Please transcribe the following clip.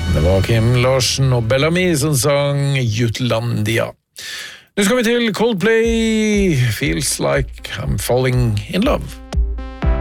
Det var Kim Larsen og Bellamy som sang Jutlandia. Nu skal vi til Coldplay, Feels Like I'm Falling in Love.